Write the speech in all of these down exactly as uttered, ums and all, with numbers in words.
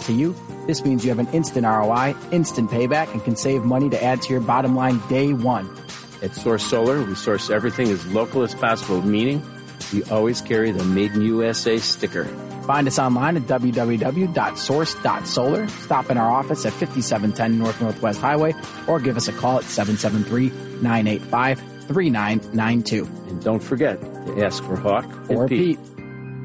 to you. This means you have an instant R O I, instant payback, and can save money to add to your bottom line day one. At Source Solar, we source everything as local as possible, meaning we always carry the Made in U S A sticker. Find us online at w w w dot source dot solar. Stop in our office at fifty-seven ten North Northwest Highway or give us a call at seven seven three, nine eight five, three nine nine two. And don't forget to ask for Hawk or Pete. Pete.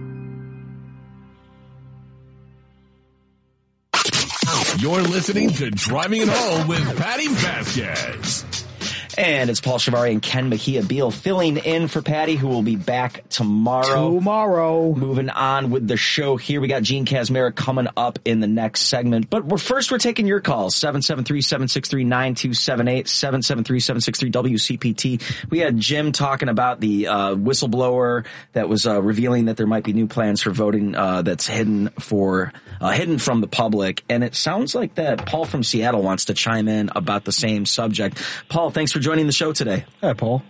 You're listening to Driving It Home with Patty Vasquez. And it's Paul Shivari and Ken Mejia-Beal filling in for Patty, who will be back tomorrow. Tomorrow. Moving on with the show here. We got Gene Kazmarek coming up in the next segment. But we're first, we're taking your calls. seven seven three, seven six three, nine two seven eight, seven seven three, seven six three, W C P T. We had Jim talking about the uh, whistleblower that was uh, revealing that there might be new plans for voting uh, that's hidden for uh, hidden from the public. And it sounds like that Paul from Seattle wants to chime in about the same subject. Paul, thanks for joining the show today. Hi, Paul.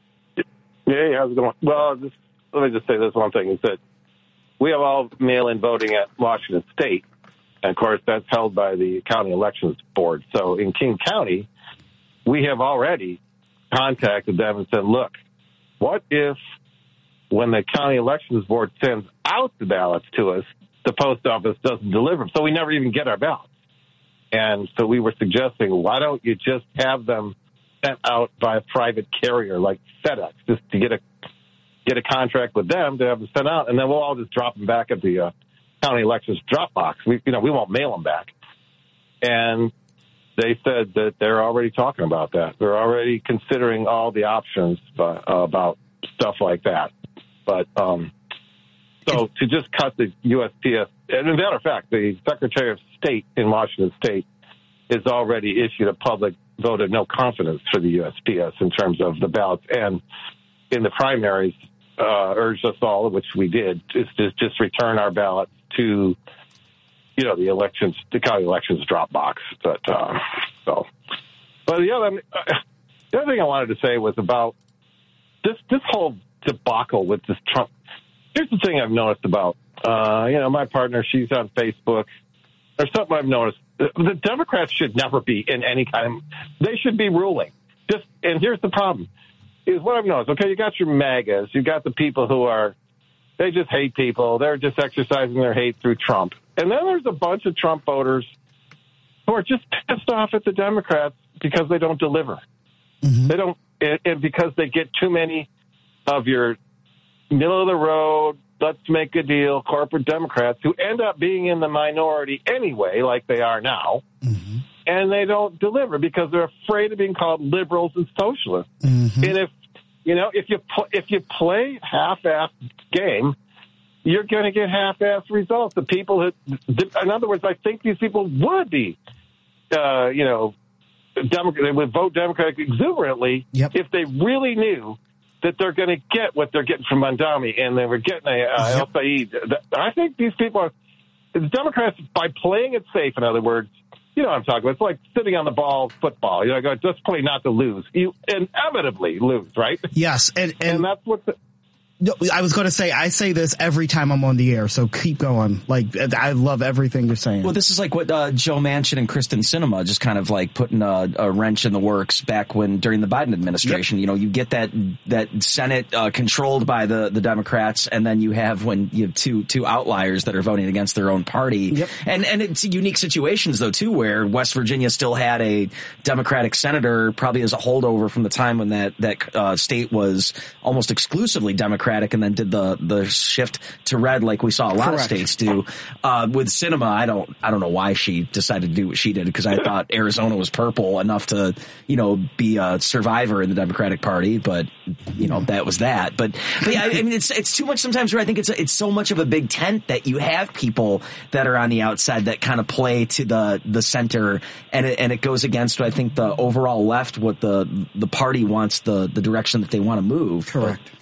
Hey, how's it going? Well, just, let me just say this one thing, is that we have all mail-in voting at Washington State, and of course that's held by the County Elections Board. So in King County, we have already contacted them and said, look, what if when the County Elections Board sends out the ballots to us, the post office doesn't deliver them, so we never even get our ballots. And so we were suggesting, why don't you just have them sent out by a private carrier like FedEx, just to get a get a contract with them to have them sent out, and then we'll all just drop them back at the uh, county elections drop box. We, you know, we won't mail them back. And they said that they're already talking about that. They're already considering all the options uh, about stuff like that. But um, so to just cut the U S P S, and as a matter of fact, the Secretary of State in Washington State has already issued a public vote of no confidence for the U S P S in terms of the ballots, and in the primaries uh, urged us all, which we did, is to just return our ballots to, you know, the elections, the county elections drop box. But uh, so, but the other, the other thing I wanted to say was about this this whole debacle with this Trump. Here's the thing I've noticed about, uh, you know, my partner. She's on Facebook. There's something I've noticed. The Democrats should never be in any kind of, they should be ruling. Just, and here's the problem, is what I've noticed. Okay, you got your MAGAs, you got the people who are, they just hate people. They're just exercising their hate through Trump. And then there's a bunch of Trump voters who are just pissed off at the Democrats because they don't deliver. Mm-hmm. They don't, and, and because they get too many of your middle of the road, let's make a deal corporate Democrats who end up being in the minority anyway, like they are now, mm-hmm. and they don't deliver because they're afraid of being called liberals and socialists. Mm-hmm. And if you know, if you pl- if you play half-ass game, you're going to get half-ass results. The people who, in other words, I think these people would be, uh, you know, Democrat, they would vote Democratic exuberantly yep. if they really knew that they're going to get what they're getting from Mondami, and they were getting a uh, yep. El Said. I think these people are, the Democrats, by playing it safe, in other words, you know what I'm talking about. It's like sitting on the ball football. You know, go, just play not to lose. You inevitably lose, right? Yes, and and, and that's what the, no, I was going to say, I say this every time I'm on the air, so keep going. Like, I love everything you're saying. Well, this is like what uh, Joe Manchin and Kristen Sinema just kind of like putting a, a wrench in the works back when, during the Biden administration. Yep. You know, you get that that Senate uh, controlled by the, the Democrats, and then you have when you have two two outliers that are voting against their own party. Yep. And and it's unique situations, though, too, where West Virginia still had a Democratic senator, probably as a holdover from the time when that, that uh, state was almost exclusively Democratic. And then did the the shift to red like we saw a lot Correct. Of states do. Uh, with Sinema, I don't I don't know why she decided to do what she did, because I thought Arizona was purple enough to, you know, be a survivor in the Democratic Party, but you know that was that. But, but yeah, I mean it's it's too much sometimes where I think it's it's so much of a big tent that you have people that are on the outside that kind of play to the the center, and it, and it goes against I think the overall left, what the the party wants, the the direction that they want to move. Correct. But,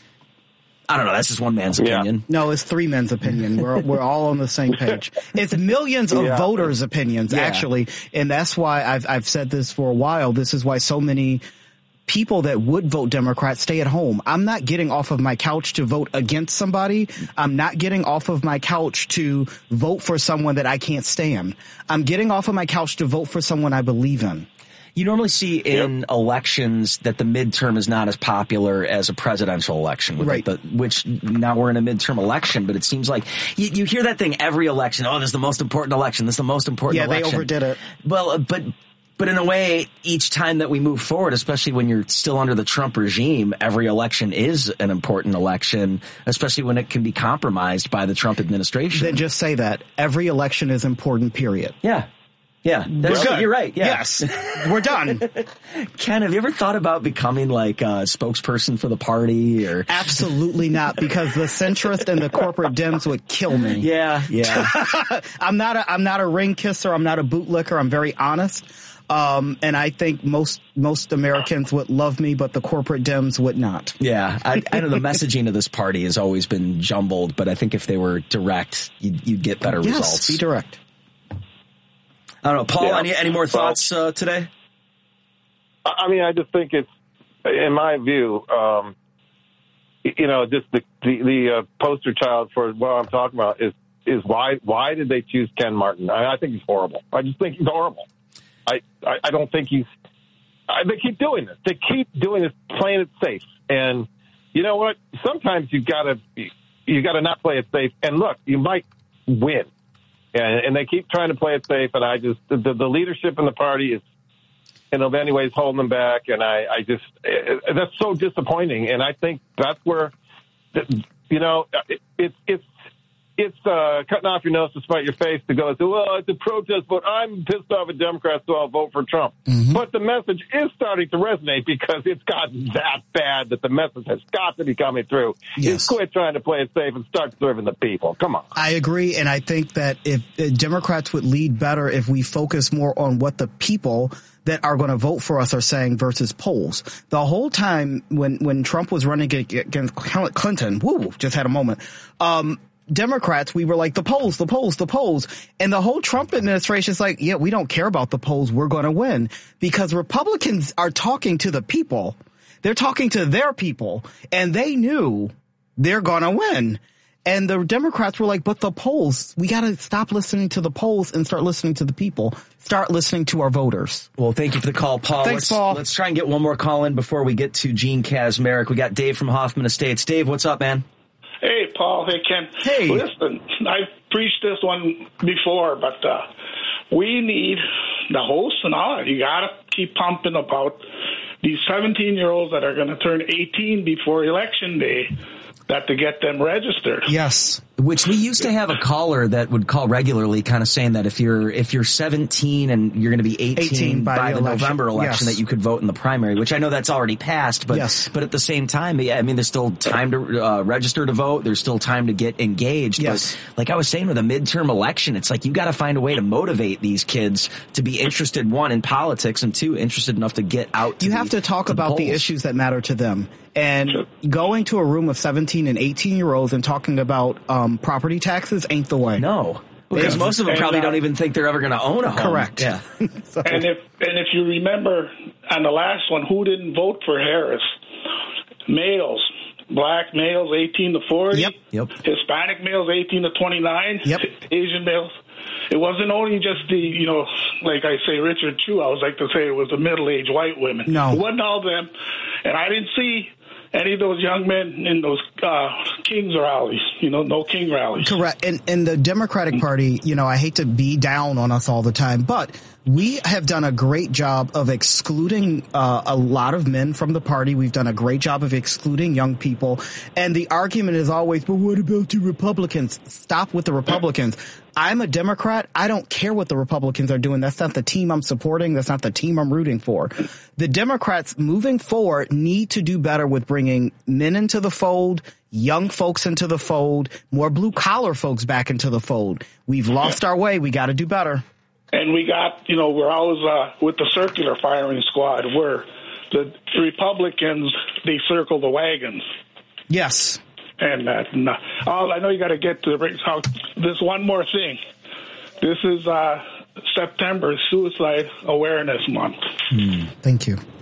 I don't know. That's just one man's opinion. Yeah. No, it's three men's opinion. We're we're all on the same page. It's millions of yeah. voters' opinions, yeah. actually, and that's why I've I've said this for a while. This is why so many people that would vote Democrat stay at home. I'm not getting off of my couch to vote against somebody. I'm not getting off of my couch to vote for someone that I can't stand. I'm getting off of my couch to vote for someone I believe in. You normally see in Yep. elections that the midterm is not as popular as a presidential election, with Right. the, which now we're in a midterm election, but it seems like you, you hear that thing every election. Oh, this is the most important election. This is the most important Yeah, they election. overdid it. Well, uh, but but in a way, each time that we move forward, especially when you're still under the Trump regime, every election is an important election, especially when it can be compromised by the Trump administration. Then just say that. Every election is important, period. Yeah. Yeah, that's We're good. You're right. Yeah. Yes. We're done. Ken, have you ever thought about becoming like a spokesperson for the party or? Absolutely not, because the centrist and the corporate Dems would kill me. Yeah, yeah. I'm not a, I'm not a ring kisser. I'm not a bootlicker. I'm very honest. Um, and I think most, most Americans would love me, but the corporate Dems would not. Yeah, I, I know the messaging of this party has always been jumbled, but I think if they were direct, you'd, you'd get better Yes, results. be direct. I don't know, Paul. Yeah. Any any more thoughts uh, today? I mean, I just think it's, in my view, um, you know, just the the, the uh, poster child for what I'm talking about is is why why did they choose Ken Martin? I, I think he's horrible. I just think he's horrible. I, I, I don't think he's. I, they keep doing this. They keep doing this, playing it safe. And you know what? Sometimes you gotta you gotta not play it safe. And look, you might win. And, and they keep trying to play it safe. And I just the, the leadership in the party is, in many ways, holding them back. And I, I just it, that's so disappointing. And I think that's where, you know, it, it's it's. It's uh, cutting off your nose to spite your face to go, well, it's a protest vote. I'm pissed off at Democrats, so I'll vote for Trump. Mm-hmm. But the message is starting to resonate because it's gotten that bad that the message has got to be coming through. Yes. Is quit trying to play it safe and start serving the people. Come on. I agree, and I think that if uh, Democrats would lead better if we focus more on what the people that are going to vote for us are saying versus polls. The whole time when, when Trump was running against Clinton, woo, just had a moment, um, Democrats, we were like, the polls, the polls, the polls. And the whole Trump administration is like, yeah, we don't care about the polls. We're going to win. Because Republicans are talking to the people. They're talking to their people. And they knew they're going to win. And the Democrats were like, but the polls, we got to stop listening to the polls and start listening to the people. Start listening to our voters. Well, thank you for the call, Paul. Thanks, let's, Paul. Let's try and get one more call in before we get to Gene Kazmarek. We got Dave from Hoffman Estates. Dave, what's up, man? Hey, Paul. Hey, Ken. Hey. Listen, I've preached this one before, but uh, we need the hosts and all that. You got to keep pumping about these seventeen-year-olds that are going to turn eighteen before Election Day, that to get them registered. Yes. Which we used to have a caller that would call regularly, kind of saying that if you're if you're seventeen and you're going to be eighteen, eighteen by by the the election. November election, Yes. that you could vote in the primary. Which I know that's already passed, but Yes. but at the same time, yeah, I mean, there's still time to uh, register to vote. There's still time to get engaged. Yes. But like I was saying with a midterm election, it's like you got to find a way to motivate these kids to be interested, one, in politics, and two, interested enough to get out. To You the, have to talk to about the polls. issues that matter to them. And going to a room of seventeen and eighteen year olds and talking about um, property taxes ain't the way. No. Because Yeah. most of them And, probably uh, don't even think they're ever going to own a home. Correct. Yeah. So- And if and if you remember on the last one, who didn't vote for Harris? Males. Black males, eighteen to forty. Yep. Yep. Hispanic males, eighteen to twenty-nine. Yep. Asian males. It wasn't only just the, you know, like I say, Richard Chu. I was like to say it was the middle-aged white women. No. It wasn't all them. And I didn't see any of those young men in those uh, Kings rallies, you know, no King rallies. Correct. And, and the Democratic Party, you know, I hate to be down on us all the time, but we have done a great job of excluding uh, a lot of men from the party. We've done a great job of excluding young people. And the argument is always, but what about the Republicans? Stop with the Republicans. I'm a Democrat. I don't care what the Republicans are doing. That's not the team I'm supporting. That's not the team I'm rooting for. The Democrats moving forward need to do better with bringing men into the fold, young folks into the fold, more blue collar folks back into the fold. We've lost our way. We got to do better. And we got, you know, we're always uh, with the circular firing squad where the Republicans, they circle the wagons. Yes. And uh, no, all I know you got to get to the, how, this one more thing. This is uh, September Suicide Awareness Month. Mm, thank you.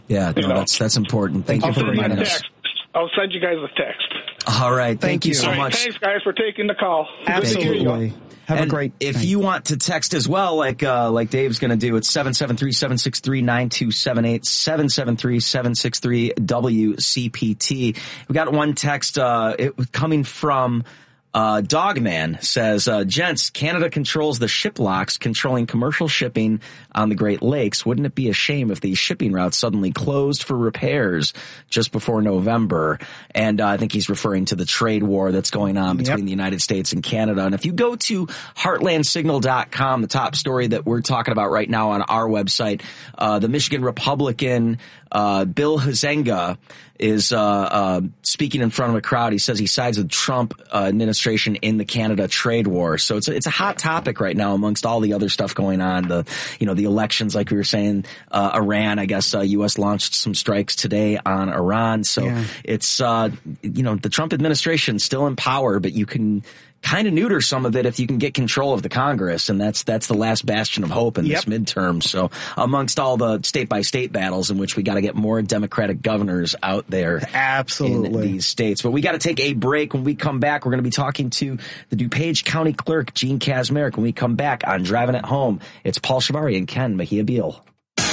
Yeah, no, You know? that's that's important. Thank I'll you for send you a reminding us. text. I'll send you guys a text. All right. Thank, Thank you you. so All right, much. thanks, guys, for taking the call. Absolutely. Have and a great if night. you want to text as well, like uh, like Dave's going to do, it's seven seven three, seven six three, nine two seven eight, seven seven three, seven six three, W C P T. We got one text uh, it was coming from uh, Dogman, says, uh, gents, Canada controls the ship locks controlling commercial shipping on the Great Lakes. Wouldn't it be a shame if these shipping routes suddenly closed for repairs just before November? And uh, I think he's referring to the trade war that's going on between Yep. the United States and Canada. And if you go to heartland signal dot com, the top story that we're talking about right now on our website, uh, the Michigan Republican uh, Bill Huizenga is uh, uh, speaking in front of a crowd. He says he sides with Trump uh, administration in the Canada trade war. So it's a, it's a hot topic right now amongst all the other stuff going on. The you know the elections, like we were saying, uh, Iran. I guess uh, U S launched some strikes today on Iran. So Yeah. it's uh, you know the Trump administration still in power, but you can kind of neuter some of it if you can get control of the Congress, and that's that's the last bastion of hope in Yep. this midterm. So amongst all the state by state battles in which we got to get more Democratic governors out there in Absolutely. these states. But we got to take a break. When we come back, we're going to be talking to the DuPage County Clerk, Gene Kazmarek. When we come back on Driving It Home, it's Paul Shivari and Ken Mejia Beal.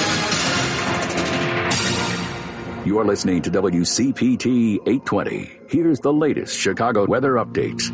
You're listening to W C P T eight twenty. Here's the latest Chicago weather update.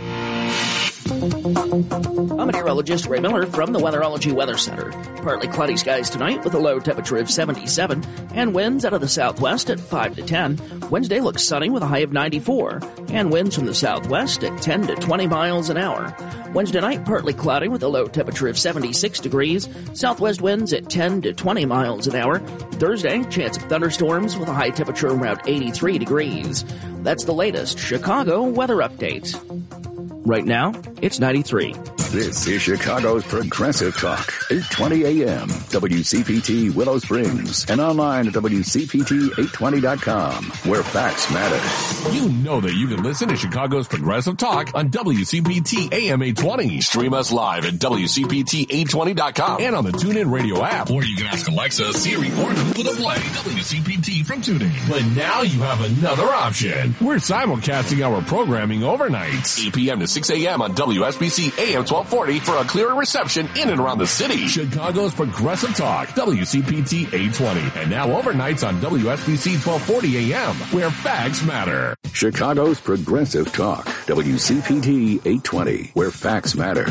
I'm meteorologist Ray Miller from the Weatherology Weather Center. Partly cloudy skies tonight with a low temperature of seventy-seven and winds out of the southwest at five to ten. Wednesday looks sunny with a high of ninety-four and winds from the southwest at ten to twenty miles an hour. Wednesday night partly cloudy with a low temperature of seventy-six degrees. Southwest winds at ten to twenty miles an hour. Thursday, chance of thunderstorms with a high temperature around eighty-three degrees. That's the latest Chicago weather update. Right now, it's ninety-three. This is Chicago's Progressive Talk, eight twenty A M, W C P T Willow Springs, and online at W C P T eight twenty dot com, where facts matter. You know that you can listen to Chicago's Progressive Talk on W C P T A M eight twenty. Stream us live at W C P T eight twenty dot com and on the TuneIn Radio app. Or you can ask Alexa, Siri, or Google to play W C P T from TuneIn. But now you have another option. We're simulcasting our programming overnight, eight p.m. to six a.m. on W S B C A M twelve forty for a clearer reception in and around the city. Chicago's Progressive Talk, W C P T eight twenty. And now overnights on W S B C twelve forty A M, where facts matter. Chicago's Progressive Talk, W C P T eight twenty, where facts matter.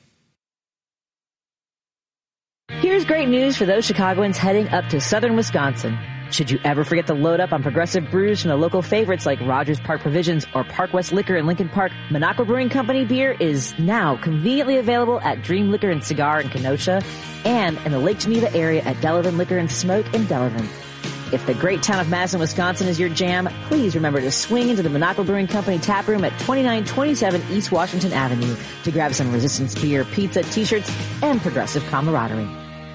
Here's great news for those Chicagoans heading up to southern Wisconsin. Should you ever forget to load up on Progressive brews from the local favorites like Rogers Park Provisions or Park West Liquor in Lincoln Park, Minocqua Brewing Company beer is now conveniently available at Dream Liquor and Cigar in Kenosha and in the Lake Geneva area at Delavan Liquor and Smoke in Delavan. If the great town of Madison, Wisconsin is your jam, please remember to swing into the Minocqua Brewing Company tap room at twenty-nine twenty-seven East Washington Avenue to grab some Resistance beer, pizza, t-shirts, and Progressive camaraderie.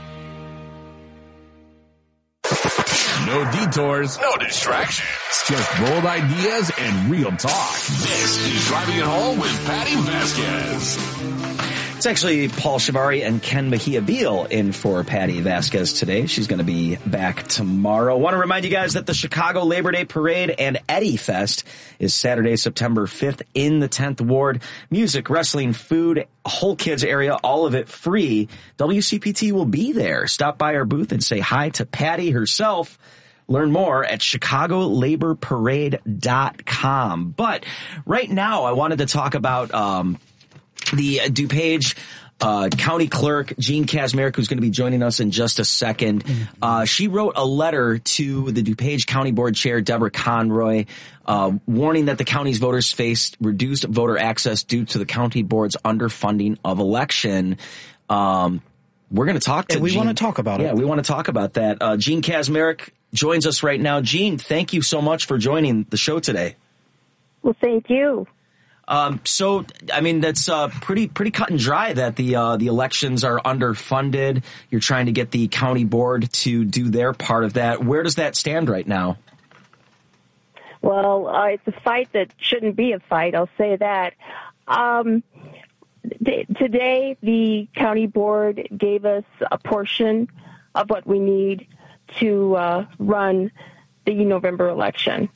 No detours, no distractions, just bold ideas and real talk. This is Driving It Home with Patty Vasquez. It's actually Paul Shivari and Ken Mejia Beal in for Patty Vasquez today. She's going to be back tomorrow. I want to remind you guys that the Chicago Labor Day Parade and Eddie Fest is Saturday, September fifth in the tenth Ward. Music, wrestling, food, whole kids area, all of it free. W C P T will be there. Stop by our booth and say hi to Patty herself. Learn more at chicago labor parade dot com. But right now, I wanted to talk about um, the DuPage uh, County Clerk, Gene Kazmarek, who's going to be joining us in just a second. Uh, she wrote a letter to the DuPage County Board Chair, Deborah Conroy, uh, warning that the county's voters faced reduced voter access due to the county board's underfunding of election. Um, we're going to talk to and we Gene. want to talk about yeah, it. Yeah, we want to talk about that. Uh, Gene Kazmarek joins us right now. Gene, thank you so much for joining the show today. Well, thank you. Um, so, I mean, that's uh, pretty pretty cut and dry that the uh, the elections are underfunded. You're trying to get the county board to do their part of that. Where does that stand right now? Well, uh, it's a fight that shouldn't be a fight. I'll say that. Um, th- today, the county board gave us a portion of what we need to uh, run the November election.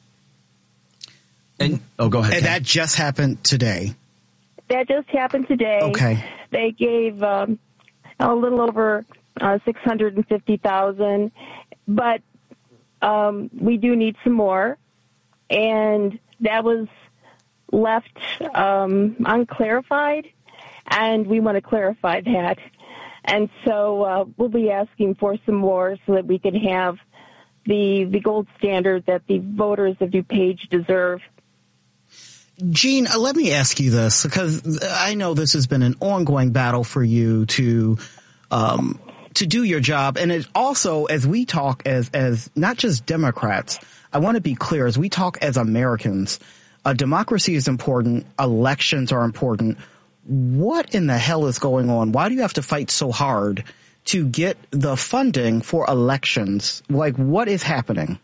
And oh, go ahead. And that just happened today. That just happened today. Okay. They gave um, a little over uh, six hundred fifty thousand, but um, we do need some more, and that was left um, unclarified, and we want to clarify that. And so uh, we'll be asking for some more so that we can have the the gold standard that the voters of DuPage deserve. Jean, let me ask you this, because I know this has been an ongoing battle for you to um, to do your job. And it also, as we talk as as not just Democrats, I want to be clear, as we talk as Americans, uh, democracy is important. Elections are important. What in the hell is going on? Why do you have to fight so hard to get the funding for elections? Like, what is happening?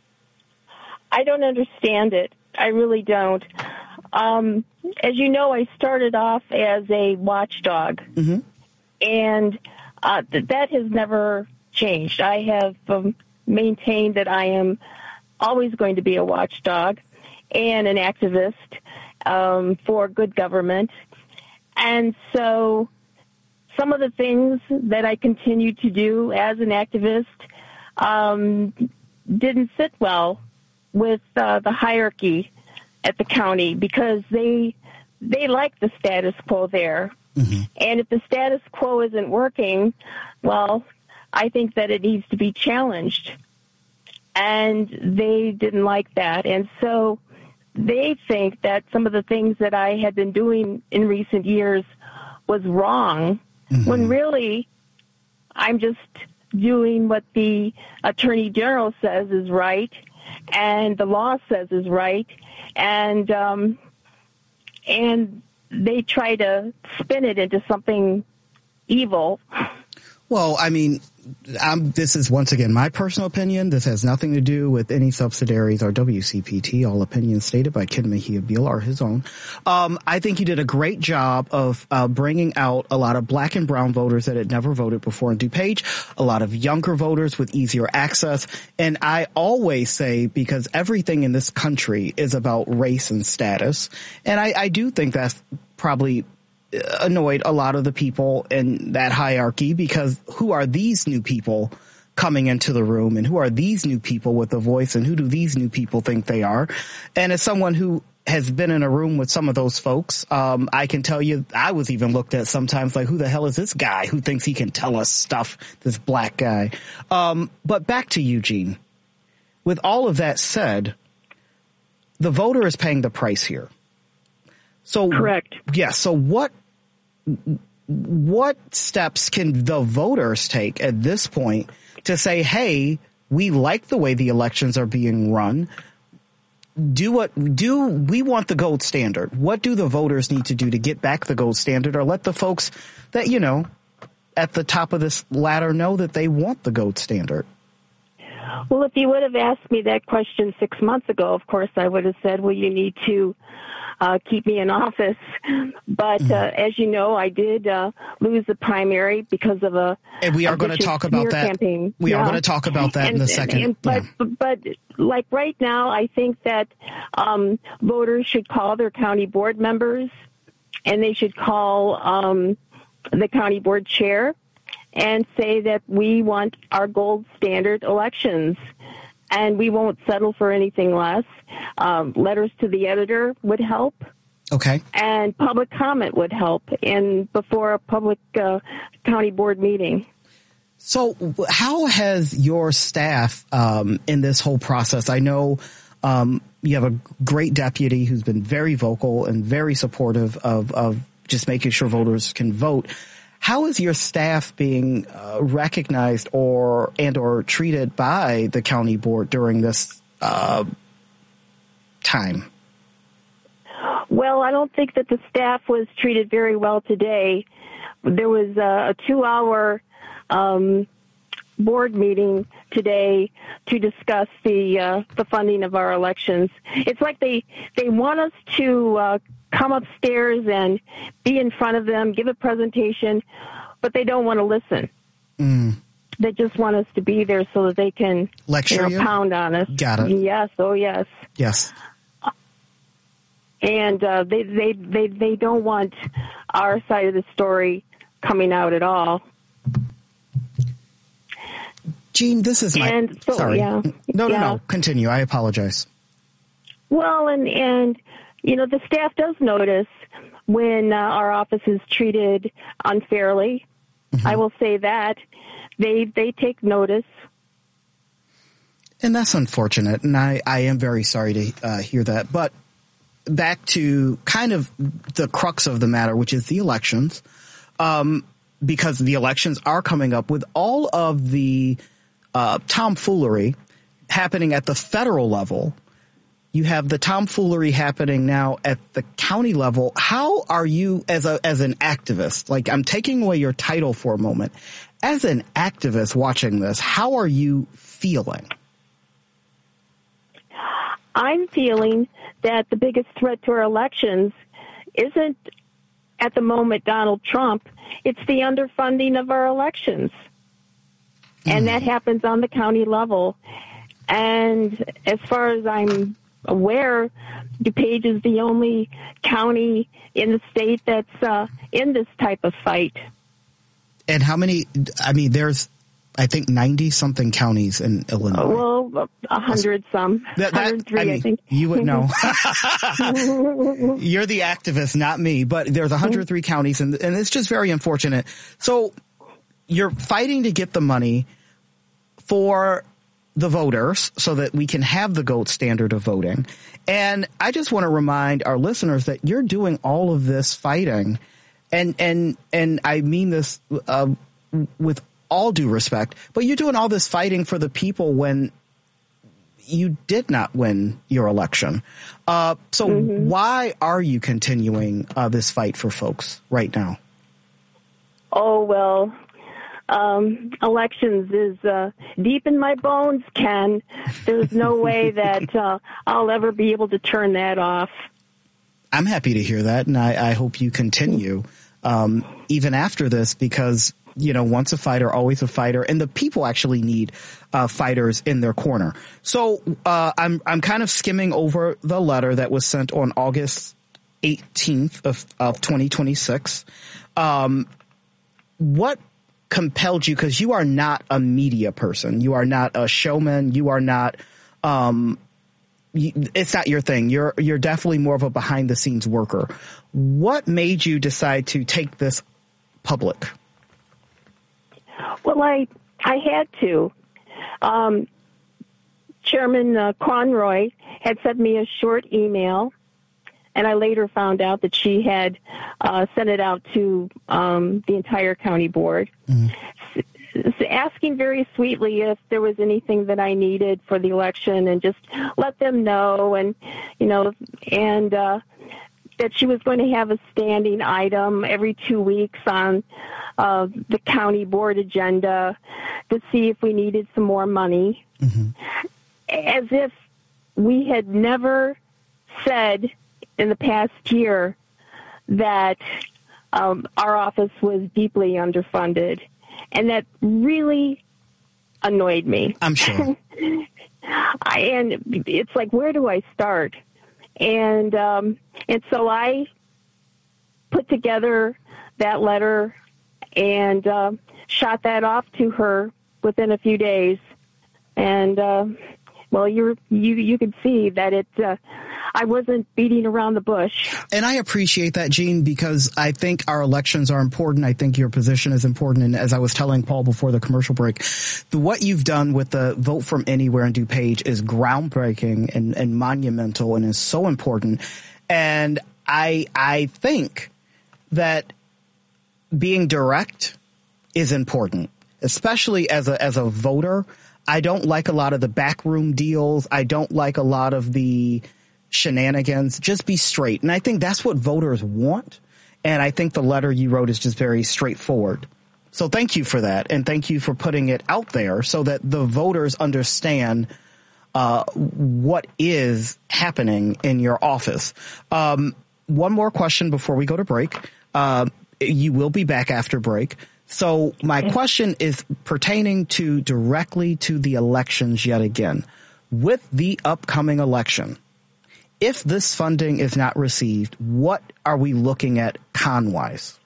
I don't understand it. I really don't. Um, as you know, I started off as a watchdog, mm-hmm. and uh, th- that has never changed. I have um, maintained that I am always going to be a watchdog and an activist um, for good government. And so some of the things that I continue to do as an activist um, didn't sit well with uh, the hierarchy at the county, because they they like the status quo there. Mm-hmm. And if the status quo isn't working, well, I think that it needs to be challenged. And they didn't like that. And so they think that some of the things that I had been doing in recent years was wrong, mm-hmm. when really I'm just doing what the Attorney General says is right and the law says is right, and um, and they try to spin it into something evil. Well, I mean, I'm, this is, once again, my personal opinion. This has nothing to do with any subsidiaries or W C P T. All opinions stated by Ken Mejia Beal are his own. Um, I think you did a great job of uh, bringing out a lot of black and brown voters that had never voted before in DuPage, a lot of younger voters with easier access. And I always say, because everything in this country is about race and status, and I, I do think that's probably annoyed a lot of the people in that hierarchy, because who are these new people coming into the room, and who are these new people with a voice, and who do these new people think they are? And as someone who has been in a room with some of those folks, um, I can tell you, I was even looked at sometimes like, who the hell is this guy who thinks he can tell us stuff, this black guy? Um, but back to Eugene. With all of that said, the voter is paying the price here. So correct. Yeah. So what what steps can the voters take at this point to say, hey, we like the way the elections are being run? Do what do we want the gold standard? What do the voters need to do to get back the gold standard, or let the folks that, you know, at the top of this ladder know that they want the gold standard? Well, if you would have asked me that question six months ago, of course, I would have said, well, you need to uh, keep me in office. But mm-hmm. uh, as you know, I did uh, lose the primary because of a And we are a going to talk about that. Campaign. We yeah. are going to talk about that and, in a second. And, but, yeah. but, but like right now, I think that um, voters should call their county board members, and they should call um, the county board chair and say that we want our gold standard elections, and we won't settle for anything less. Um, letters to the editor would help. Okay. And public comment would help in before a public uh, county board meeting. So how has your staff um, in this whole process? I know um, you have a great deputy who's been very vocal and very supportive of, of just making sure voters can vote. How is your staff being uh, recognized or and or treated by the county board during this uh, time? Well, I don't think that the staff was treated very well today. There was a, a two-hour um, board meeting today to discuss the uh, the funding of our elections. It's like they they want us to uh, come upstairs and be in front of them, give a presentation, but they don't want to listen. Mm. that just want us to be there so that they can lecture you, know, you? pound on us. Got it. Yes. Oh, yes. Yes. And uh, they, they they they don't want our side of the story coming out at all. Jean, this is my and so, sorry. Yeah, no, yeah. no, no. Continue. I apologize. Well, and and you know the staff does notice when uh, our office is treated unfairly. Mm-hmm. I will say that they they take notice. And that's unfortunate, and I, I am very sorry to uh, hear that. But back to kind of the crux of the matter, which is the elections, um, because the elections are coming up with all of the uh, tomfoolery happening at the federal level. You have the tomfoolery happening now at the county level. How are you as a as an activist? Like, I'm taking away your title for a moment. As an activist watching this, how are you feeling? I'm feeling that the biggest threat to our elections isn't at the moment Donald Trump. It's the underfunding of our elections. Mm. And that happens on the county level. And as far as I'm aware, DuPage is the only county in the state that's uh, in this type of fight. And how many, I mean, there's, I think, ninety-something counties in Illinois. Well, a hundred some. That, that, one hundred three, I, mean, I think. You would know. You're the activist, not me. But there's one hundred three counties, and, and it's just very unfortunate. So you're fighting to get the money for the voters so that we can have the GOAT standard of voting. And I just want to remind our listeners that you're doing all of this fighting, and and and I mean this uh, with all due respect, but you're doing all this fighting for the people when you did not win your election. Uh, so mm-hmm. why are you continuing uh, this fight for folks right now? Oh, well, um, elections is uh, deep in my bones, Ken. There's no way that uh, I'll ever be able to turn that off. I'm happy to hear that, and I, I hope you continue um, even after this, because you know, once a fighter, always a fighter, and the people actually need uh, fighters in their corner. So uh, I'm I'm kind of skimming over the letter that was sent on August eighteenth of, of twenty twenty-six. Um, what compelled you? Because you are not a media person, you are not a showman, you are not. Um, you, it's not your thing. You're you're definitely more of a behind the scenes worker. What made you decide to take this public? Well, I I had to. Um, Chairman uh, Conroy had sent me a short email, and I later found out that she had uh, sent it out to um, the entire county board, mm-hmm. s- asking very sweetly if there was anything that I needed for the election, and just let them know, and you know, and. Uh, that she was going to have a standing item every two weeks on uh, the county board agenda to see if we needed some more money. Mm-hmm. As if we had never said in the past year that um, our office was deeply underfunded. And that really annoyed me. I'm sure. I, and it's like, where do I start? And um, and so I put together that letter and uh, shot that off to her within a few days. And uh, well, you're, you you could see that it. Uh, I wasn't beating around the bush. And I appreciate that, Jean, because I think our elections are important. I think your position is important. And as I was telling Paul before the commercial break, the, what you've done with the Vote From Anywhere in DuPage is groundbreaking and, and monumental and is so important. And I I think that being direct is important, especially as a as a voter. I don't like a lot of the backroom deals. I don't like a lot of the shenanigans. Just be straight. And I think that's what voters want. And I think the letter you wrote is just very straightforward. So thank you for that. And thank you for putting it out there so that the voters understand uh, what is happening in your office. Um, one more question before we go to break. Uh, you will be back after break. So my question is pertaining to directly to the elections yet again. With the upcoming election, if this funding is not received, what are we looking at con-wise?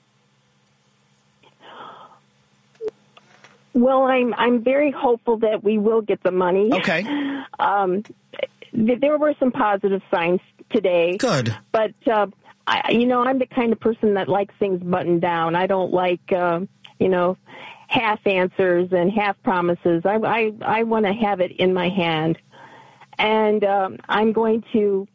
Well, I'm I'm very hopeful that we will get the money. Okay. Um, th- there were some positive signs today. Good. But, uh, I, you know, I'm the kind of person that likes things buttoned down. I don't like, uh, you know, half answers and half promises. I, I, I want to have it in my hand. And um, I'm going to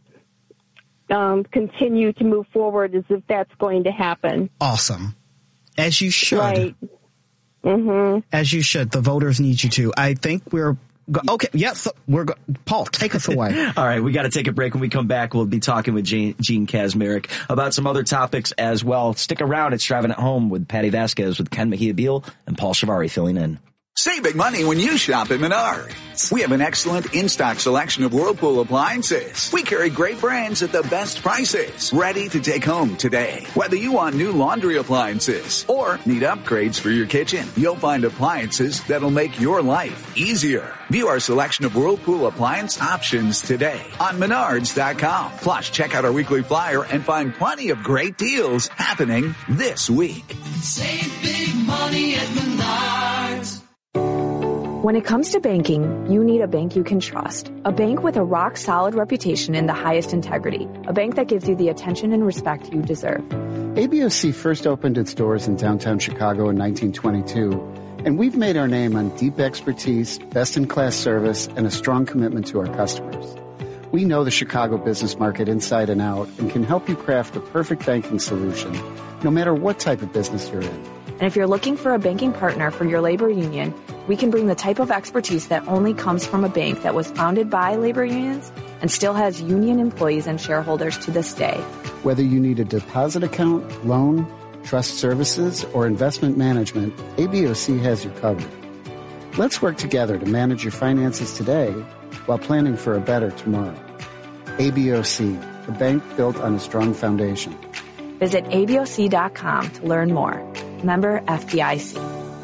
um, continue to move forward as if that's going to happen. Awesome. As you should. Right. Mm-hmm. As you should. The voters need you to. I think we're go- okay. Yes, we're go- Paul. Take us away. All right, we got to take a break. When we come back, we'll be talking with Gene, Gene Kazmarek about some other topics as well. Stick around. It's Driving It Home with Patty Vasquez with Ken Mejia Beal and Paul Shivari filling in. Save big money when you shop at Menards. We have an excellent in-stock selection of Whirlpool appliances. We carry great brands at the best prices, ready to take home today. Whether you want new laundry appliances or need upgrades for your kitchen, you'll find appliances that'll make your life easier. View our selection of Whirlpool appliance options today on Menards dot com. Plus, check out our weekly flyer and find plenty of great deals happening this week. Save big money at Menards. When it comes to banking, you need a bank you can trust. A bank with a rock-solid reputation and the highest integrity. A bank that gives you the attention and respect you deserve. A B O C first opened its doors in downtown Chicago in nineteen twenty-two, and we've made our name on deep expertise, best-in-class service, and a strong commitment to our customers. We know the Chicago business market inside and out and can help you craft the perfect banking solution, no matter what type of business you're in. And if you're looking for a banking partner for your labor union, we can bring the type of expertise that only comes from a bank that was founded by labor unions and still has union employees and shareholders to this day. Whether you need a deposit account, loan, trust services, or investment management, A B O C has you covered. Let's work together to manage your finances today while planning for a better tomorrow. A B O C, a bank built on a strong foundation. Visit A B O C dot com to learn more. Member F D I C.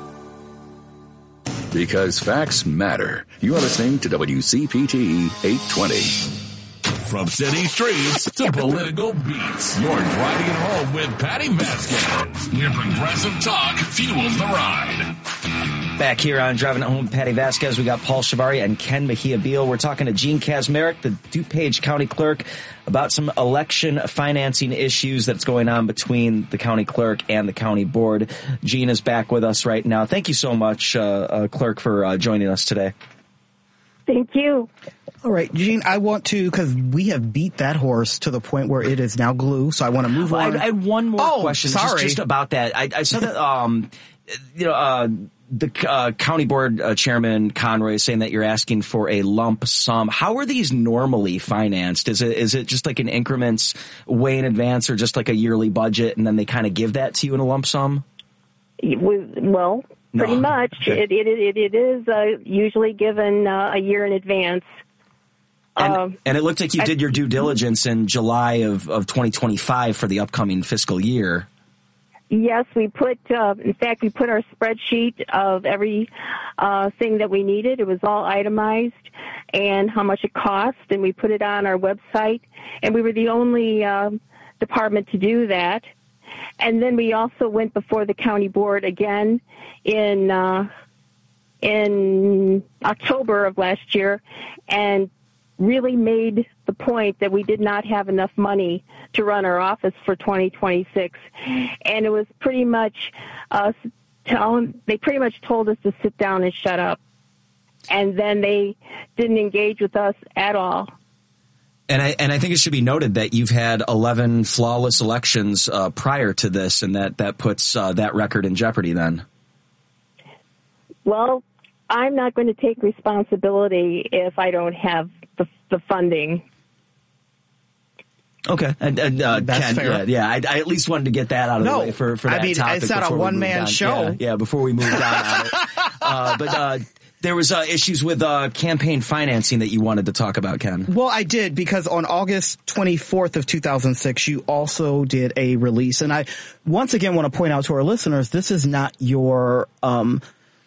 Because facts matter. You are listening to W C P T eight twenty. From city streets to political beats, you're driving it home with Patty Vasquez. Your progressive talk fuels the ride. Back here on Driving It Home with Patty Vasquez, we got Paul Shivari and Ken Mejia Beal. We're talking to Gene Kazmarek, the DuPage County Clerk, about some election financing issues that's going on between the county clerk and the county board. Gene is back with us right now. Thank you so much, uh, uh, Clerk, for uh, joining us today. Thank you. All right, Gene, I want to, because we have beat that horse to the point where it is now glue, so I want to move well, on. I, I had one more oh, question sorry. Just, just about that. I, I saw that, um, you know, uh, the uh, county board uh, chairman Conroy is saying that you're asking for a lump sum. How are these normally financed? Is it is it just like in increments way in advance, or just like a yearly budget, and then they kind of give that to you in a lump sum? Well, pretty no. much. Okay. It, it, it, it is uh, usually given uh, a year in advance. And, um, and it looked like you did your due diligence in July of, of twenty twenty-five for the upcoming fiscal year. Yes, we put, uh, in fact, we put our spreadsheet of every uh, thing that we needed. It was all itemized and how much it cost, and we put it on our website. And we were the only uh, department to do that. And then we also went before the county board again in uh, in October of last year and really made the point that we did not have enough money to run our office for twenty twenty-six. And it was pretty much, uh, tell, they pretty much told us to sit down and shut up. And then they didn't engage with us at all. And I and I think it should be noted that you've had eleven flawless elections uh, prior to this, and that, that puts uh, that record in jeopardy then. Well, I'm not going to take responsibility if I don't have the, the funding. Okay, and, and uh, That's Ken, fair. yeah, yeah I, I at least wanted to get that out of no, the way for for that I mean, topic. it's not a one man show. Yeah, yeah, before we moved on. on it. Uh, but uh, There was uh, issues with uh, campaign financing that you wanted to talk about, Ken. Well, I did, because on August twenty-fourth of two thousand six, you also did a release. And I once again want to point out to our listeners, this is not your um,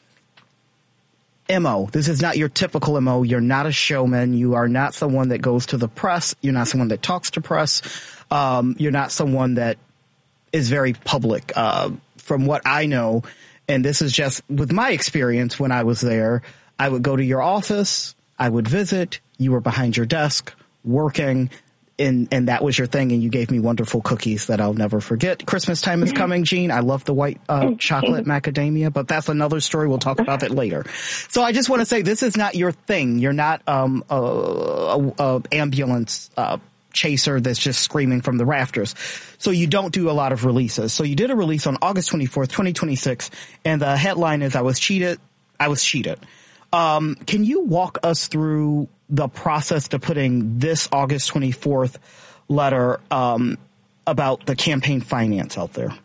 M O. This is not your typical M O. You're not a showman. You are not someone that goes to the press. You're not someone that talks to press. Um, you're not someone that is very public. Uh, from what I know, and this is just with my experience when I was there, I would go to your office, I would visit, you were behind your desk working, and, and that was your thing, and you gave me wonderful cookies that I'll never forget. Christmas time is coming, Gene. I love the white uh, chocolate macadamia, but that's another story. We'll talk about that later. So I just want to say this is not your thing. You're not um, a, a, a ambulance uh chaser that's just screaming from the rafters. So you don't do a lot of releases. So you did a release on August twenty-fourth, twenty twenty-six, and the headline is I was cheated. I was cheated. Um, can you walk us through the process to putting this August twenty-fourth letter um, about the campaign finance out there?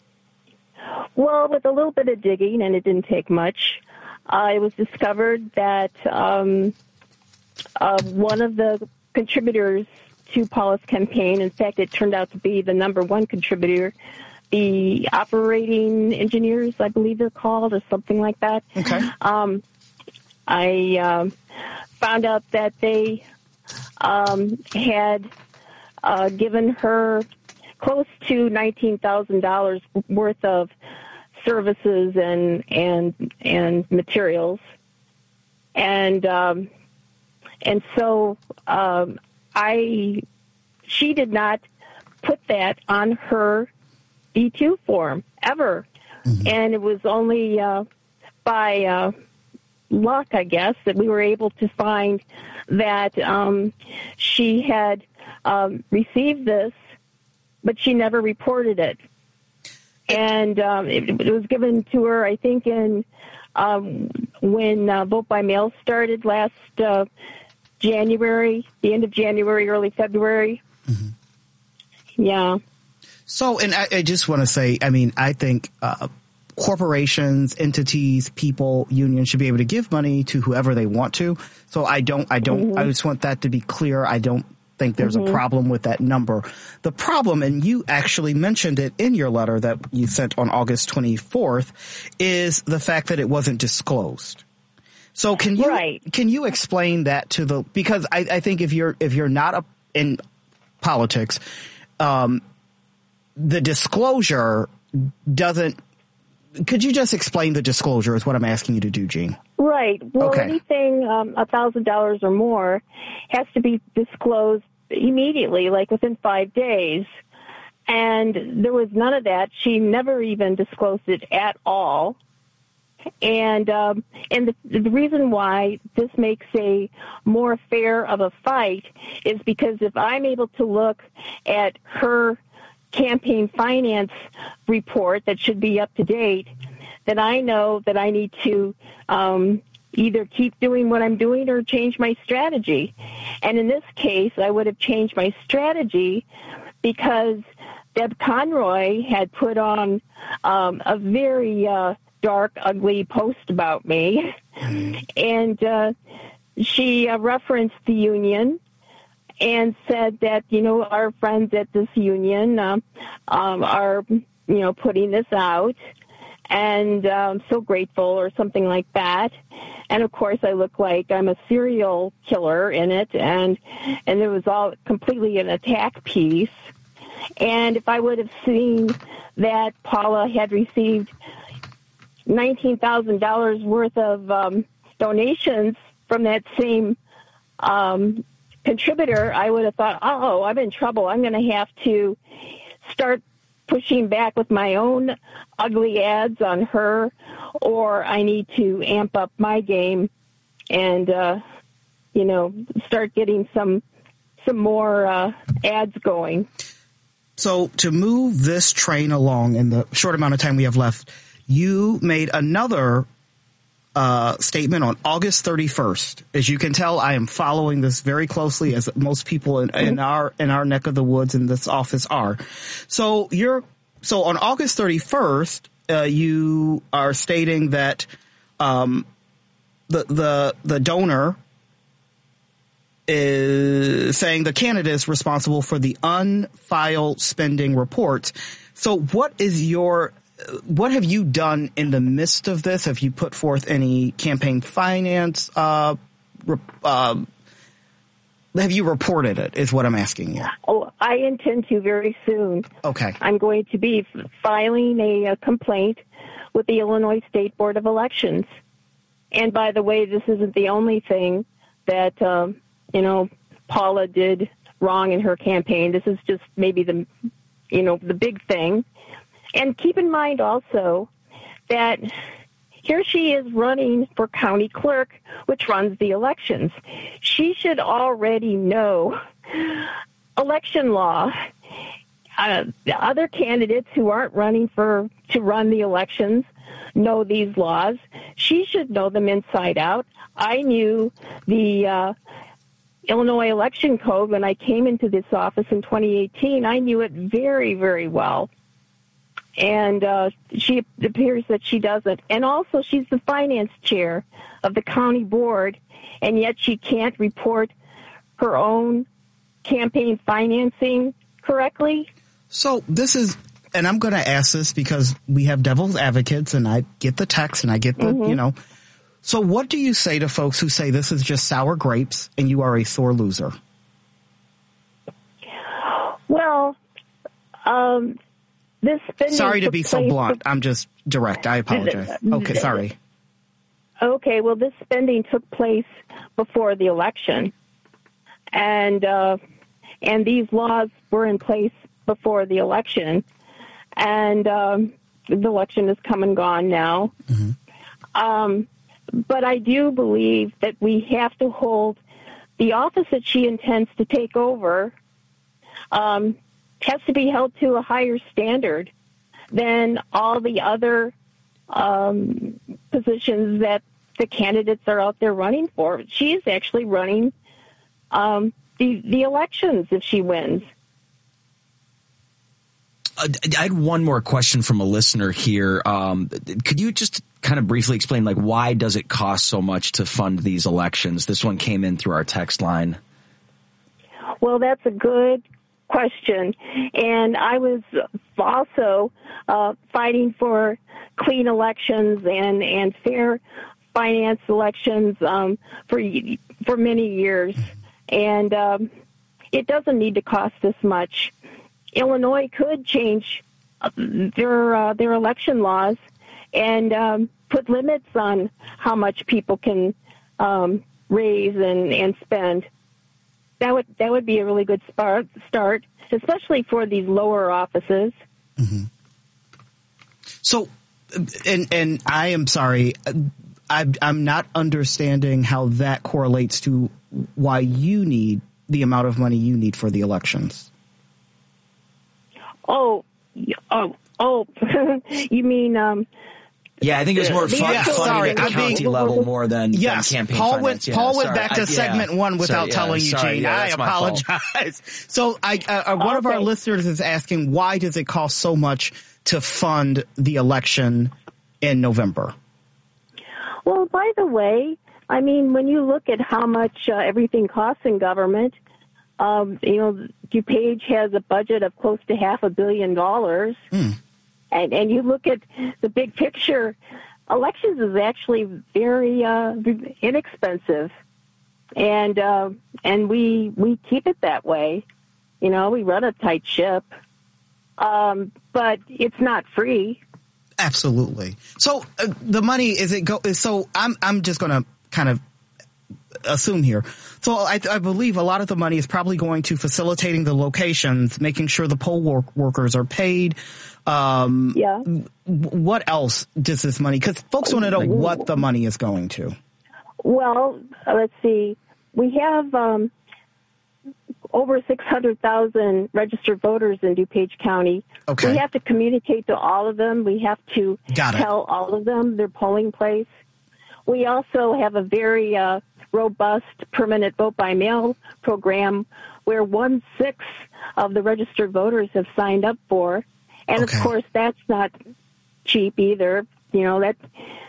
Well, with a little bit of digging, and it didn't take much, uh, it was discovered that um, uh, one of the contributors to Paula's campaign, in fact, it turned out to be the number one contributor, the operating engineers, I believe they're called, or something like that. Okay. Um, I um, found out that they um, had uh, given her close to nineteen thousand dollars worth of services and and and materials, and um, and so. Um, I, she did not put that on her B two form ever. Mm-hmm. And it was only uh, by uh, luck, I guess, that we were able to find that um, she had um, received this, but she never reported it. And um, it, it was given to her, I think, in um, when uh, Vote by Mail started last uh January, the end of January, early February. Mm-hmm. Yeah. So, and I, I just want to say, I mean, I think uh, corporations, entities, people, unions should be able to give money to whoever they want to. So I don't, I don't, mm-hmm. I just want that to be clear. I don't think there's mm-hmm. a problem with that number. The problem, and you actually mentioned it in your letter that you sent on August twenty-fourth, is the fact that it wasn't disclosed. So can you right. can you explain that to the, because I, I think if you're if you're not a, in politics, um, the disclosure doesn't. Could you just explain the disclosure? Is what I'm asking you to do, Gene. Right. Well, okay. anything um, a thousand dollars or more has to be disclosed immediately, like within five days. And there was none of that. She never even disclosed it at all. And um, and the, the reason why this makes a more fair of a fight is because if I'm able to look at her campaign finance report that should be up to date, then I know that I need to um, either keep doing what I'm doing or change my strategy. And in this case, I would have changed my strategy because Deb Conroy had put on um, a very uh, dark, ugly post about me. And uh, she uh, referenced the union and said that, you know, our friends at this union uh, um, are, you know, putting this out. And uh, I'm so grateful, or something like that. And of course, I look like I'm a serial killer in it, and and it was all completely an attack piece. And if I would have seen that Paula had received nineteen thousand dollars worth of um, donations from that same um, contributor, I would have thought, oh, I'm in trouble. I'm going to have to start pushing back with my own ugly ads on her, or I need to amp up my game and, uh, you know, start getting some some more uh, ads going. So to move this train along in the short amount of time we have left, you made another uh, statement on August thirty-first. As you can tell, I am following this very closely, as most people in, in our in our neck of the woods in this office are. So you're so on August thirty-first, uh, you are stating that um, the the the donor is saying the candidate is responsible for the unfiled spending reports. So what is your, what have you done in the midst of this? Have you put forth any campaign finance? Uh, uh, have you reported it is what I'm asking you. Oh, I intend to very soon. Okay. I'm going to be filing a, a complaint with the Illinois State Board of Elections. And by the way, this isn't the only thing that, um, you know, Paula did wrong in her campaign. This is just maybe the, you know, the big thing. And keep in mind also that here she is running for county clerk, which runs the elections. She should already know election law. Uh, the other candidates who aren't running for to run the elections know these laws. She should know them inside out. I knew the uh, Illinois Election Code when I came into this office in twenty eighteen. I knew it very, very well. And uh, she it appears that she doesn't. And also, she's the finance chair of the county board, and yet she can't report her own campaign financing correctly. So this is, and I'm going to ask this because we have devil's advocates, and I get the text and I get the, mm-hmm. you know. So what do you say to folks who say this is just sour grapes and you are a sore loser? Well, um, this spending. Sorry to be so blunt. For, I'm just direct. I apologize. Okay, sorry. Okay, well, this spending took place before the election, and uh, and these laws were in place before the election, and um, the election is come and gone now. Mm-hmm. Um, but I do believe that we have to hold the office that she intends to take over um, has to be held to a higher standard than all the other um, positions that the candidates are out there running for. She is actually running um, the the elections if she wins. I had one more question from a listener here. Um, could you just kind of briefly explain, like, why does it cost so much to fund these elections? This one came in through our text line. Well, that's a good question. And I was also uh, fighting for clean elections and, and fair finance elections um, for for many years. And um, it doesn't need to cost this much. Illinois could change their uh, their election laws and um, put limits on how much people can um, raise and, and spend. That would that would be a really good start, start, especially for these lower offices. Mm-hmm. So, and and I am sorry, I, I'm not understanding how that correlates to why you need the amount of money you need for the elections. Oh, oh, oh! You mean? Um, yeah, I think it was more fun, yeah, funding sorry, at the I'm county being, level more than, yes, than campaign Paul finance. Went, Yeah, Paul sorry. went back to I, segment yeah. one without sorry, telling yeah, you, sorry, Gene. yeah, I apologize. So, I, uh, one okay. of our listeners is asking, why does it cost so much to fund the election in November? Well, by the way, I mean, when you look at how much uh, everything costs in government, um, you know, DuPage has a budget of close to half a billion dollars. Mm. And, and you look at the big picture, elections is actually very uh, inexpensive. And uh, and we we keep it that way. You know, we run a tight ship. Um, but it's not free. Absolutely. So uh, the money, is it go? So I'm I'm just going to kind of assume here. So I, I believe a lot of the money is probably going to facilitating the locations, making sure the poll work, workers are paid. Um, yeah. W- what else does this money? Because folks want to know what the money is going to. Well, let's see. We have um, over six hundred thousand registered voters in DuPage County. Okay. We have to communicate to all of them. We have to Got it. tell all of them their polling place. We also have a very uh, robust permanent vote-by-mail program where one-sixth of the registered voters have signed up for. And, okay. of course, that's not cheap either. You know, that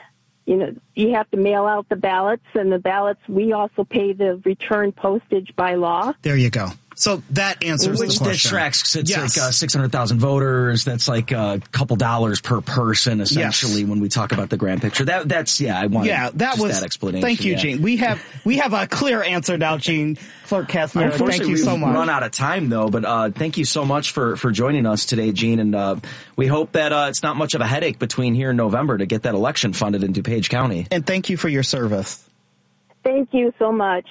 you know, you have to mail out the ballots, and the ballots, we also pay the return postage by law. There you go. So that answers Which the question. Tracks, it's yes. like uh, six hundred thousand voters. That's like a couple dollars per person, essentially, yes. when we talk about the grand picture. That That's, yeah, I wanted yeah, that just was, that explanation. Thank you, yeah. Gene. We have we have a clear answer now, Gene. Clerk Kazmierek, thank you so much. We've run out of time, though, but uh, thank you so much for, for joining us today, Gene. And uh, we hope that uh, it's not much of a headache between here and November to get that election funded in DuPage County. And thank you for your service. Thank you so much.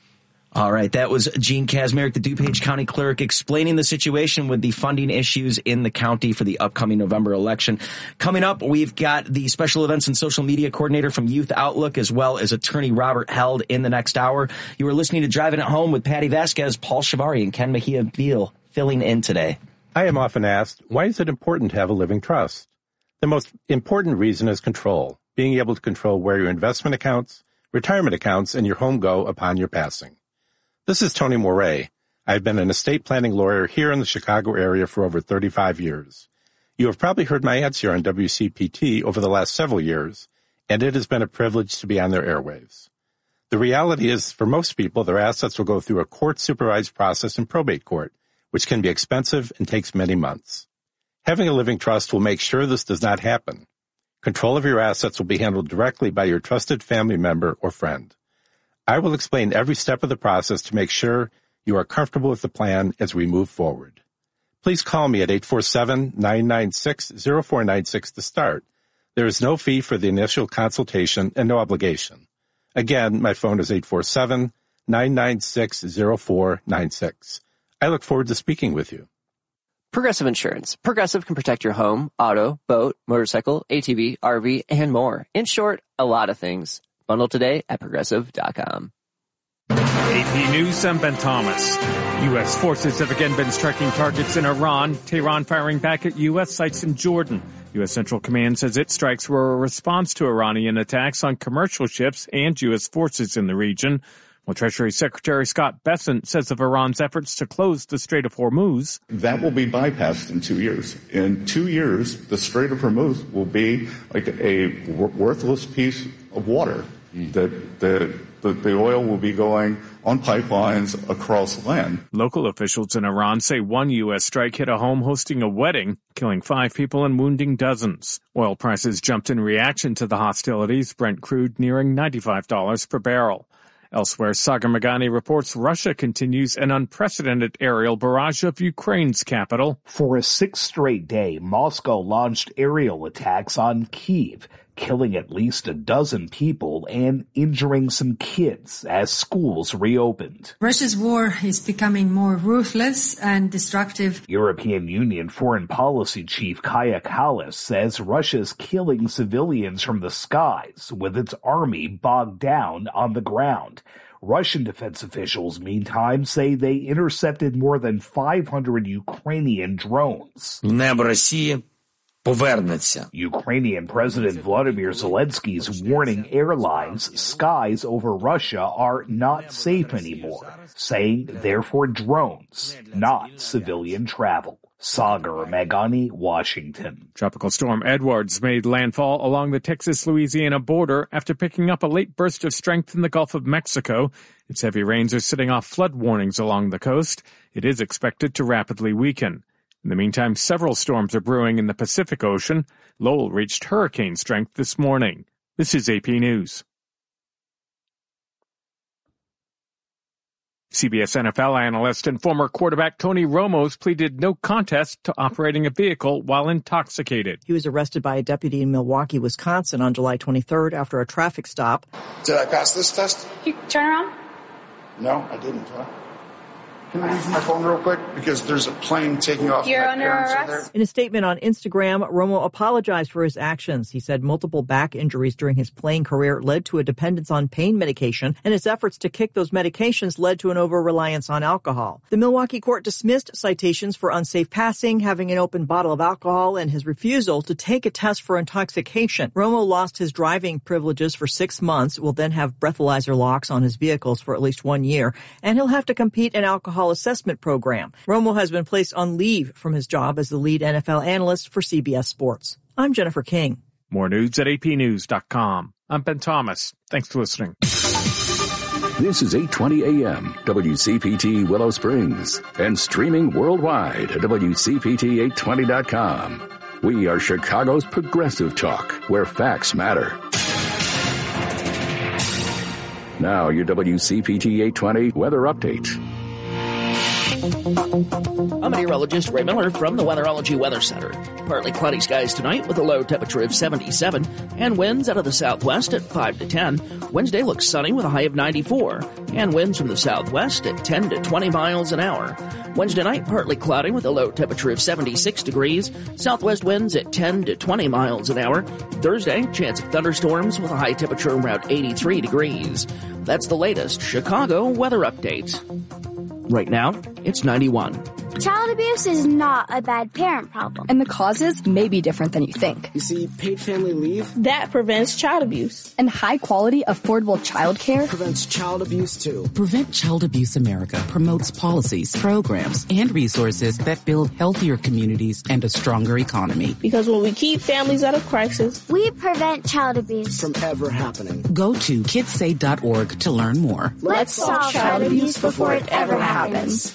All right, that was Gene Kazmierek, the DuPage County Clerk, explaining the situation with the funding issues in the county for the upcoming November election. Coming up, we've got the Special Events and Social Media Coordinator from Youth Outlook, as well as Attorney Robert Held in the next hour. You are listening to Driving It Home with Patty Vasquez, Paul Shivari, and Ken Mejia Beal filling in today. I am often asked, why is it important to have a living trust? The most important reason is control, being able to control where your investment accounts, retirement accounts, and your home go upon your passing. This is Tony Moret. I've been an estate planning lawyer here in the Chicago area for over thirty-five years. You have probably heard my ads here on W C P T over the last several years, and it has been a privilege to be on their airwaves. The reality is, for most people, their assets will go through a court-supervised process in probate court, which can be expensive and takes many months. Having a living trust will make sure this does not happen. Control of your assets will be handled directly by your trusted family member or friend. I will explain every step of the process to make sure you are comfortable with the plan as we move forward. Please call me at eight four seven, nine nine six, zero four nine six to start. There is no fee for the initial consultation and no obligation. Again, my phone is eight four seven, nine nine six, zero four nine six. I look forward to speaking with you. Progressive Insurance. Progressive can protect your home, auto, boat, motorcycle, A T V, R V, and more. In short, a lot of things. Bundle today at Progressive dot com. A P News, I'm Ben Thomas. U S forces have again been striking targets in Iran, Tehran firing back at U S sites in Jordan. U S Central Command says its strikes were a response to Iranian attacks on commercial ships and U S forces in the region. While Treasury Secretary Scott Bessent says of Iran's efforts to close the Strait of Hormuz, that will be bypassed in two years. In two years, the Strait of Hormuz will be like a worthless piece of water. Mm. That the, the the oil will be going on pipelines across land. Local officials in Iran say one U S strike hit a home hosting a wedding, killing five people and wounding dozens. Oil prices jumped in reaction to the hostilities, Brent crude nearing ninety-five dollars per barrel. Elsewhere, Sagar Meghani reports Russia continues an unprecedented aerial barrage of Ukraine's capital. For a sixth straight day, Moscow launched aerial attacks on Kyiv, killing at least a dozen people and injuring some kids as schools reopened. Russia's war is becoming more ruthless and destructive. European Union Foreign Policy Chief Kaja Kallas says Russia's killing civilians from the skies with its army bogged down on the ground. Russian defense officials, meantime, say they intercepted more than five hundred Ukrainian drones. Небо Росії повернеться. Ukrainian President Vladimir Zelensky is warning airlines skies over Russia are not safe anymore, saying they're for drones, not civilian travel. Sagar Meghani, Washington. Tropical storm Edwards made landfall along the Texas-Louisiana border after picking up a late burst of strength in the Gulf of Mexico. Its heavy rains are setting off flood warnings along the coast. It is expected to rapidly weaken. In the meantime, several storms are brewing in the Pacific Ocean. Lowell reached hurricane strength this morning. This is A P News. C B S N F L analyst and former quarterback Tony Romo's pleaded no contest to operating a vehicle while intoxicated. He was arrested by a deputy in Milwaukee, Wisconsin on July twenty-third after a traffic stop. Did I pass this test? Can you turn around? No, I didn't. Huh? Can I use my phone real quick? Because there's a plane taking off. You're under arrest. In a statement on Instagram, Romo apologized for his actions. He said multiple back injuries during his playing career led to a dependence on pain medication, and his efforts to kick those medications led to an over-reliance on alcohol. The Milwaukee court dismissed citations for unsafe passing, having an open bottle of alcohol, and his refusal to take a test for intoxication. Romo lost his driving privileges for six months, will then have breathalyzer locks on his vehicles for at least one year, and he'll have to compete in alcohol assessment program. Romo has been placed on leave from his job as the lead N F L analyst for C B S Sports. I'm Jennifer King. More news at A P news dot com. I'm Ben Thomas. Thanks for listening. This is eight twenty A M, W C P T Willow Springs, and streaming worldwide at W C P T eight twenty dot com. We are Chicago's progressive talk, where facts matter. Now, your W C P T eight twenty weather update. I'm meteorologist Ray Miller from the Weatherology Weather Center. Partly cloudy skies tonight with a low temperature of seventy-seven and winds out of the southwest at five to ten. Wednesday looks sunny with a high of ninety-four and winds from the southwest at ten to twenty miles an hour. Wednesday night partly cloudy with a low temperature of seventy-six degrees. Southwest winds at ten to twenty miles an hour. Thursday, chance of thunderstorms with a high temperature around eighty-three degrees. That's the latest Chicago weather update. Right now, it's ninety-one. Child abuse is not a bad parent problem. And the causes may be different than you think. You see, paid family leave that prevents child abuse. And high quality, affordable child care prevents child abuse too. Prevent Child Abuse America promotes policies, programs, and resources that build healthier communities and a stronger economy. Because when we keep families out of crisis, we prevent child abuse from ever happening. Go to kids say dot org to learn more. Let's solve child abuse before it ever happens.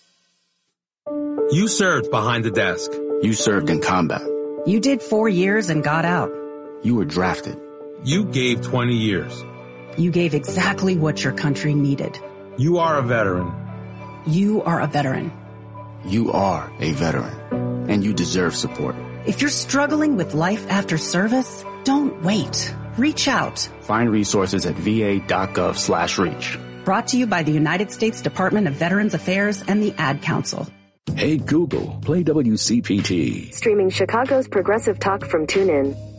You served behind the desk. You served in combat. You did four years and got out. You were drafted. You gave twenty years. You gave exactly what your country needed. You are a veteran. You are a veteran. You are a veteran, and you deserve support. If you're struggling with life after service, don't wait. Reach out. Find resources at va.gov slash reach. Brought to you by the United States Department of Veterans Affairs and the Ad Council. Hey Google, play W C P T. Streaming Chicago's progressive talk from TuneIn.